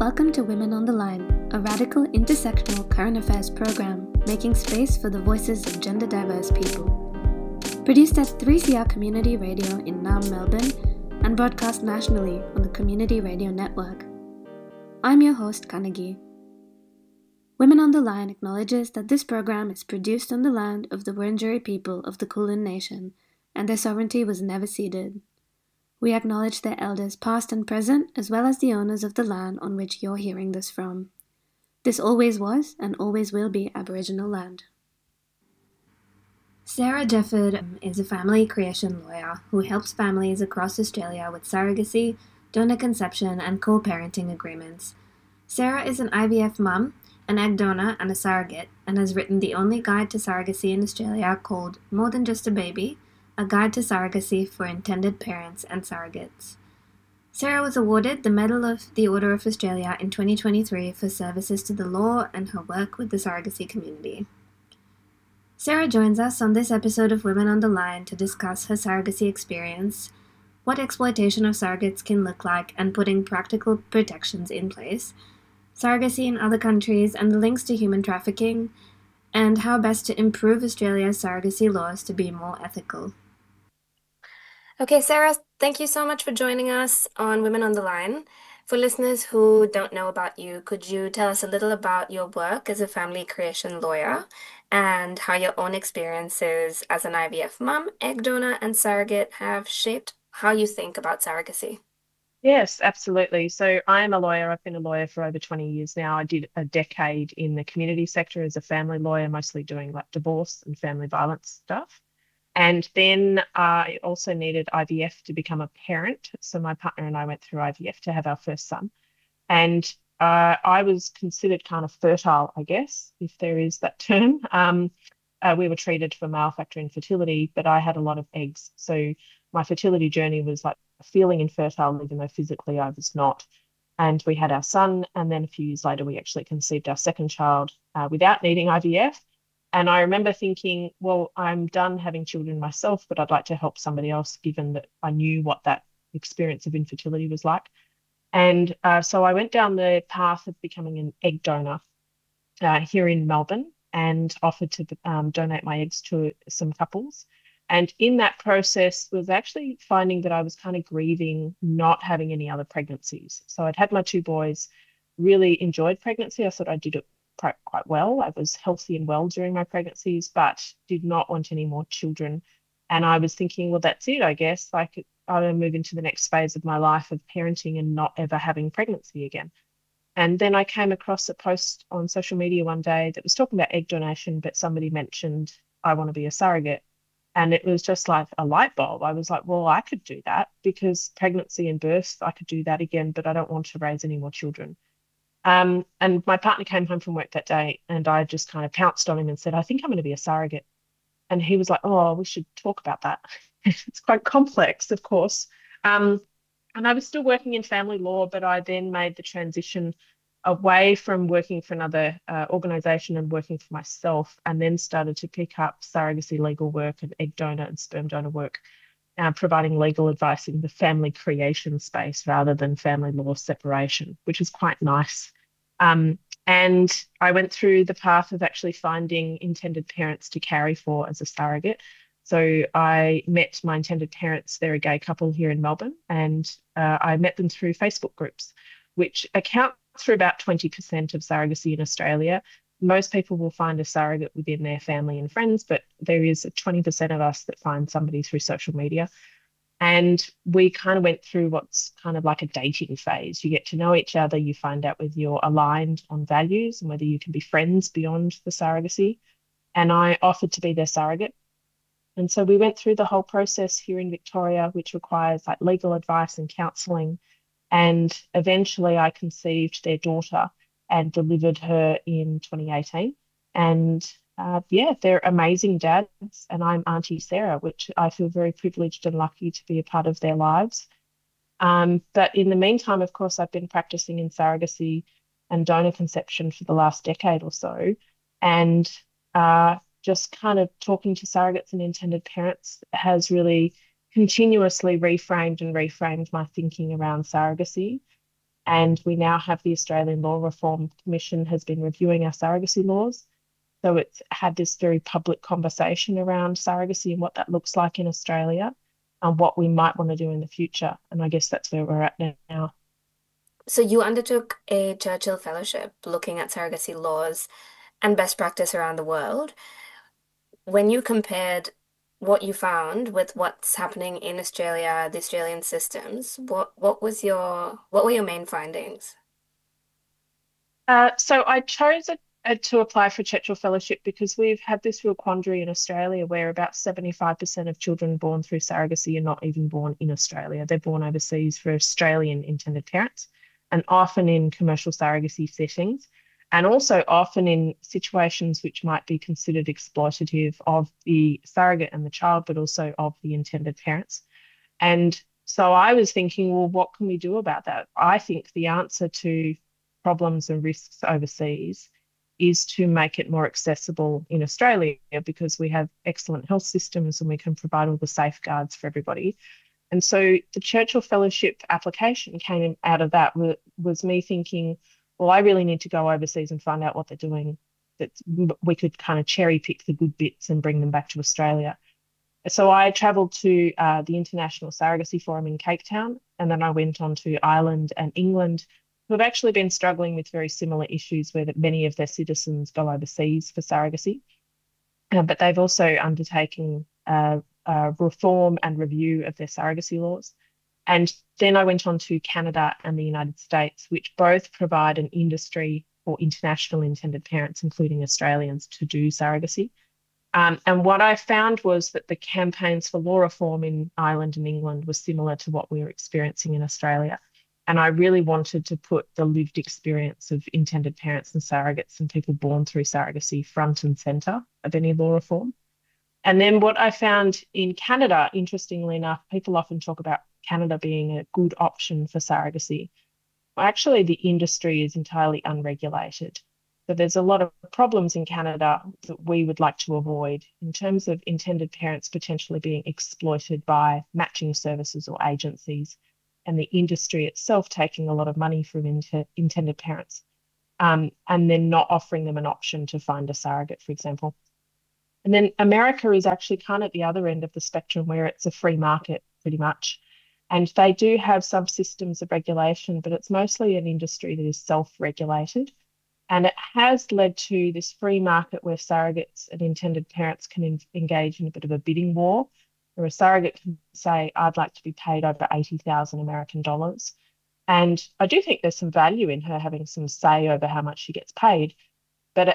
Welcome to Women on the Line, a radical intersectional current affairs program making space for the voices of gender diverse people. Produced at 3CR Community Radio in Naarm, Melbourne, and broadcast nationally on the Community Radio Network. I'm your host, Kanagi. Women on the Line acknowledges that this program is produced on the land of the Wurundjeri people of the Kulin Nation, and their sovereignty was never ceded. We acknowledge their elders past and present, as well as the owners of the land on which you're hearing this from. This always was and always will be Aboriginal land. Sarah Jefford is a family creation lawyer who helps families across Australia with surrogacy, donor conception, and co-parenting agreements. Sarah is an IVF mum, an egg donor, and a surrogate, and has written the only guide to surrogacy in Australia called More Than Just a Baby, a guide to surrogacy for intended parents and surrogates. Sarah was awarded the Medal of the Order of Australia in 2023 for services to the law and her work with the surrogacy community. Sarah joins us on this episode of Women on the Line to discuss her surrogacy experience, what exploitation of surrogates can look like, and putting practical protections in place, surrogacy in other countries and the links to human trafficking, and how best to improve Australia's surrogacy laws to be more ethical. Okay, Sarah, thank you so much for joining us on Women on the Line. For listeners who don't know about you, could you tell us a little about your work as a family creation lawyer and how your own experiences as an IVF mum, egg donor, and surrogate have shaped how you think about surrogacy? Yes, absolutely. So I am a lawyer. I've been a lawyer for over 20 years now. I did a decade in the community sector as a family lawyer, mostly doing like divorce and family violence stuff. And then I also needed IVF to become a parent. So my partner and I went through IVF to have our first son. And I was considered kind of fertile, I guess, if there is that term. We were treated for male factor infertility, but I had a lot of eggs. So my fertility journey was like feeling infertile, even though physically I was not. And we had our son. And then a few years later, we actually conceived our second child without needing IVF. And I remember thinking, well, I'm done having children myself, but I'd like to help somebody else, given that I knew what that experience of infertility was like. And so I went down the path of becoming an egg donor here in Melbourne and offered to donate my eggs to some couples. And in that process was actually finding that I was kind of grieving not having any other pregnancies. So I'd had my two boys, really enjoyed pregnancy. I thought I did it quite well. I was healthy and well during my pregnancies, but did not want any more children. And I was thinking, well, that's it, I guess. Like I'm going to move into the next phase of my life of parenting and not ever having pregnancy again. And then I came across a post on social media one day that was talking about egg donation, but somebody mentioned, I want to be a surrogate. And it was just like a light bulb. I was like, well, I could do that because pregnancy and birth, I could do that again, but I don't want to raise any more children. And my partner came home from work that day and I just kind of pounced on him and said, I think I'm going to be a surrogate. And he was like, oh, we should talk about that. It's quite complex, of course. And I was still working in family law, but I then made the transition away from working for another organisation and working for myself, and then started to pick up surrogacy legal work and egg donor and sperm donor work, providing legal advice in the family creation space rather than family law separation, which was quite nice. And I went through the path of actually finding intended parents to carry for as a surrogate. So I met my intended parents. They're a gay couple here in Melbourne, and I met them through Facebook groups, which account for about 20% of surrogacy in Australia. Most people will find a surrogate within their family and friends, but there is 20% of us that find somebody through social media. And we kind of went through what's kind of like a dating phase. You get to know each other, you find out whether you're aligned on values and whether you can be friends beyond the surrogacy. And I offered to be their surrogate. And so we went through the whole process here in Victoria, which requires like legal advice and counselling. And eventually I conceived their daughter and delivered her in 2018. And they're amazing dads. And I'm Auntie Sarah, which I feel very privileged and lucky to be a part of their lives. But in the meantime, of course, I've been practicing in surrogacy and donor conception for the last decade or so. And just kind of talking to surrogates and intended parents has really continuously reframed my thinking around surrogacy. And we now have the Australian Law Reform Commission has been reviewing our surrogacy laws. So it's had this very public conversation around surrogacy and what that looks like in Australia and what we might want to do in the future. And I guess that's where we're at now. So you undertook a Churchill Fellowship looking at surrogacy laws and best practice around the world. When you compared what you found with what's happening in Australia, the Australian systems, what were your main findings? So I chose to apply for Churchill Fellowship because we've had this real quandary in Australia where about 75% of children born through surrogacy are not even born in Australia. They're born overseas for Australian intended parents and often in commercial surrogacy settings and also often in situations which might be considered exploitative of the surrogate and the child, but also of the intended parents. And so I was thinking, well, what can we do about that? I think the answer to problems and risks overseas is to make it more accessible in Australia because we have excellent health systems and we can provide all the safeguards for everybody. And so the Churchill Fellowship application came out of that was me thinking, well, I really need to go overseas and find out what they're doing. That we could kind of cherry pick the good bits and bring them back to Australia. So I travelled to the International Surrogacy Forum in Cape Town, and then I went on to Ireland and England, who have actually been struggling with very similar issues where many of their citizens go overseas for surrogacy. But they've also undertaken reform and review of their surrogacy laws. And then I went on to Canada and the United States, which both provide an industry for international intended parents, including Australians, to do surrogacy. And what I found was that the campaigns for law reform in Ireland and England were similar to what we were experiencing in Australia. And I really wanted to put the lived experience of intended parents and surrogates and people born through surrogacy front and centre of any law reform. And then what I found in Canada, interestingly enough, people often talk about Canada being a good option for surrogacy. Well, actually, the industry is entirely unregulated. So there's a lot of problems in Canada that we would like to avoid in terms of intended parents potentially being exploited by matching services or agencies and the industry itself taking a lot of money from intended parents and then not offering them an option to find a surrogate, for example. And then America is actually kind of at the other end of the spectrum where it's a free market pretty much. And they do have some systems of regulation, but it's mostly an industry that is self-regulated. And it has led to this free market where surrogates and intended parents can engage in a bit of a bidding war, where a surrogate can say, I'd like to be paid over 80,000 American dollars. And I do think there's some value in her having some say over how much she gets paid.